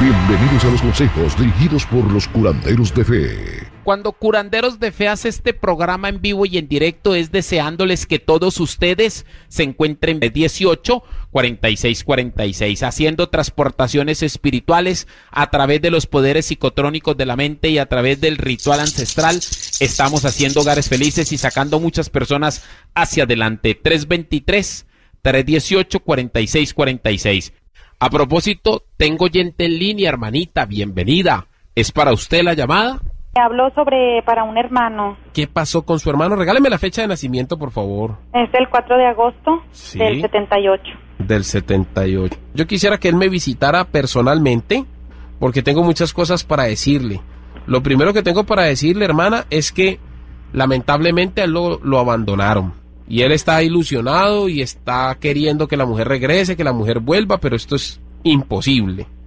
Bienvenidos a los consejos dirigidos por los curanderos de fe. Cuando Curanderos de Fe hace este programa en vivo y en directo es deseándoles que todos ustedes se encuentren de 18 46 46, haciendo transportaciones espirituales a través de los poderes psicotrónicos de la mente y a través del ritual ancestral. Estamos haciendo hogares felices y sacando muchas personas hacia adelante. 323 318 46 46. A propósito, tengo oyente en línea, hermanita, bienvenida. ¿Es para usted la llamada? Habló para un hermano. ¿Qué pasó con su hermano? Regáleme la fecha de nacimiento, por favor. Es el 4 de agosto Sí. del 78. Del 78. Yo quisiera que él me visitara personalmente, porque tengo muchas cosas para decirle. Lo primero que tengo para decirle, hermana, es que lamentablemente a él lo abandonaron. Y él está ilusionado y está queriendo que la mujer regrese, que la mujer vuelva, pero esto es imposible.